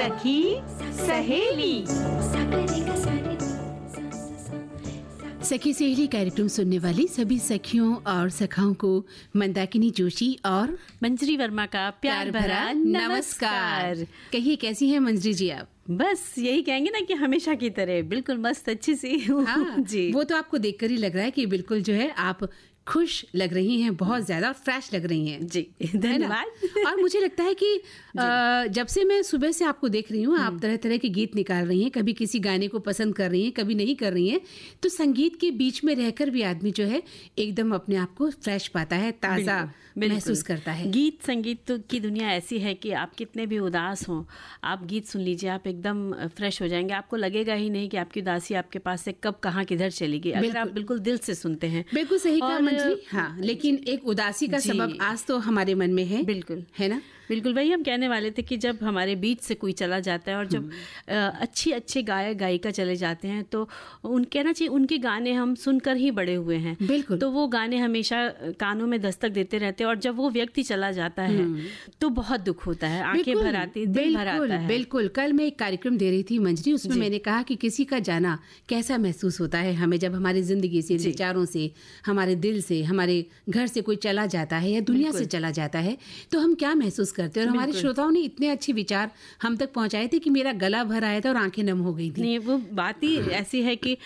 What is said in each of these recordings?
सखी सहेली। सखी सहेली कार्यक्रम सुनने वाली सभी सखियों और सखाओं को मंदाकिनी जोशी और मंजरी वर्मा का प्यार भरा नमस्कार। कहिए, कैसी हैं मंजरी जी आप? बस यही कहेंगे ना कि हमेशा की तरह बिल्कुल मस्त अच्छी सी हूँ। हाँ, जी, वो तो आपको देखकर ही लग रहा है कि बिल्कुल जो है आप खुश लग रही हैं, बहुत ज्यादा फ्रेश लग रही हैं। जी, धन्यवाद। और मुझे लगता है कि जब से मैं सुबह से आपको देख रही हूँ, आप तरह तरह के गीत निकाल रही हैं, कभी किसी गाने को पसंद कर रही हैं, कभी नहीं कर रही हैं। तो संगीत के बीच में रहकर भी आदमी जो है एकदम अपने आप को फ्रेश पाता है, ताज़ा महसूस करता है। गीत संगीत की दुनिया ऐसी है कि आप कितने भी उदास हों, आप गीत सुन लीजिए, आप एकदम फ्रेश हो जाएंगे। आपको लगेगा ही नहीं कि आपकी उदासी आपके पास से कब कहाँ किधर चली गई, अगर आप बिल्कुल दिल से सुनते हैं। बिल्कुल सही कहा मंजरी। हाँ, लेकिन एक उदासी का सबब आज तो हमारे मन में है। बिल्कुल, है ना? बिल्कुल वही हम कहने वाले थे कि जब हमारे बीच से कोई चला जाता है और जब अच्छे गायक गायिका चले जाते हैं तो कहना चाहिए उनके गाने हम सुनकर ही बड़े हुए हैं। बिल्कुल। तो वो गाने हमेशा कानों में दस्तक देते रहते हैं और जब वो व्यक्ति चला जाता है तो बहुत दुख होता है, आंखें भर आती, दिल भर आता है। बिल्कुल। कल मैं एक कार्यक्रम दे रही थी मंजरी, उसमें मैंने कहा कि किसी का जाना कैसा महसूस होता है हमें, जब हमारी जिंदगी से, विचारों से, हमारे दिल से, हमारे घर से कोई चला जाता है या दुनिया से चला जाता है तो हम क्या महसूस करते हैं। और हमारे श्रोताओं ने इतने अच्छे विचार हम तक पहुंचाए थे कि मेरा गला भर आया था और आंखें नम हो गई थी। नहीं, वो बात ही ऐसी है कि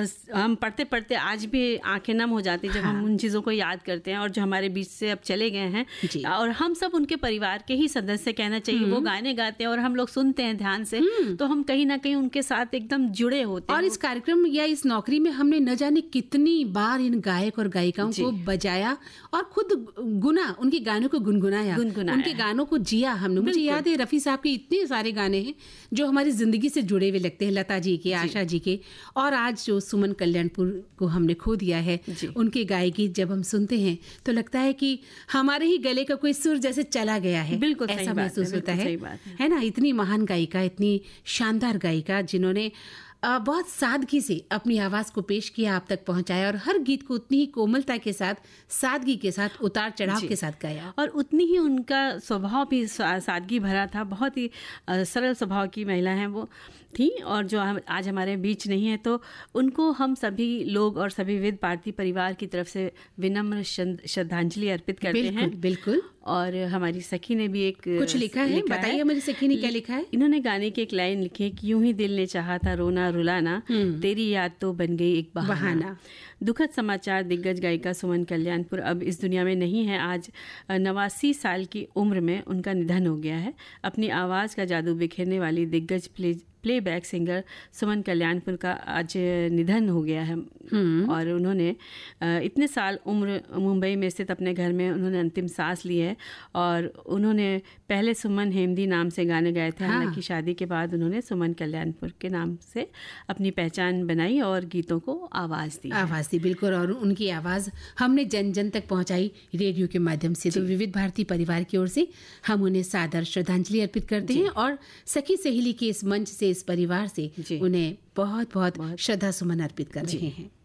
हम पढ़ते पढ़ते आज भी आंखें नम हो जाती जब हम उन चीज़ों को याद करते हैं और जो हमारे बीच से अब चले गए हैं। और हम सब उनके परिवार के ही सदस्य कहना चाहिए। वो गाने गाते हैं और हम लोग सुनते हैं ध्यान से, तो हम कहीं ना कहीं उनके साथ एकदम जुड़े होते हैं। और इस कार्यक्रम या इस नौकरी में हमने न जाने कितनी बार इन गायक और गायिकाओं को बजाया और खुद उनके गानों को गुनगुनाया, उनके गानों को जिया हमने। मुझे याद है रफ़ी साहब के इतने सारे गाने हैं जो हमारी जिंदगी से जुड़े हुए लगते हैं, लता जी के, आशा जी के, और आज जो सुमन कल्याणपुर को हमने खो दिया है, उनके गाए गीत जब हम सुनते हैं तो लगता है कि हमारे ही गले का कोई सुर जैसे चला गया है। बिल्कुल ऐसा महसूस होता है ना? इतनी महान गायिका, इतनी शानदार गायिका जिन्होंने बहुत सादगी से अपनी आवाज को पेश किया, आप तक पहुंचाया और हर गीत को उतनी ही कोमलता के साथ, सादगी के साथ, उतार चढ़ाव के साथ गाया। और उतनी ही उनका स्वभाव भी सादगी भरा था। बहुत ही सरल स्वभाव की महिला हैं वो थी और जो आज हमारे बीच नहीं है, तो उनको हम सभी लोग और सभी विविध भारती परिवार की तरफ से विनम्र श्रद्धांजलि अर्पित करते हैं। बिल्कुल। और हमारी सखी ने भी एक कुछ लिखा है, बताइए मेरी सखी ने क्या लिखा है? इन्होंने गाने की एक लाइन लिखी है कि यूं ही दिल ने चाहा था रोना रुलाना, तेरी याद तो बन गई एक बहाना। दुखद समाचार, दिग्गज गायिका सुमन कल्याणपुर अब इस दुनिया में नहीं है। आज 89 साल की उम्र में उनका निधन हो गया है। अपनी आवाज़ का जादू बिखेरने वाली दिग्गज प्लेबैक सिंगर सुमन कल्याणपुर का आज निधन हो गया है। और उन्होंने इतने साल उम्र मुंबई में स्थित अपने घर में उन्होंने अंतिम सांस ली है। और उन्होंने पहले सुमन हेमदी नाम से गाने गाए थे। हालांकि शादी के बाद उन्होंने सुमन कल्याणपुर के नाम से अपनी पहचान बनाई और गीतों को आवाज़ दी। बिल्कुल। और उनकी आवाज़ हमने जन जन तक पहुंचाई रेडियो के माध्यम से। तो विविध भारती परिवार की ओर से हम उन्हें सादर श्रद्धांजलि अर्पित करते हैं और सखी सहेली के इस मंच से, इस परिवार से उन्हें बहुत बहुत श्रद्धा सुमन अर्पित कर रहे हैं।